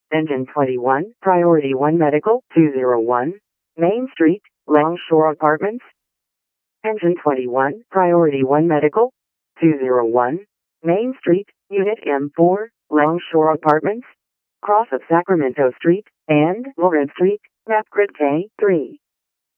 Engine 21, Priority 1 Medical, 201, Main Street, Longshore Apartments. Engine 21, Priority 1 Medical, 201, Main Street, Unit M4, Longshore Apartments, cross of Sacramento Street, and Lawrence Street, map grid K3.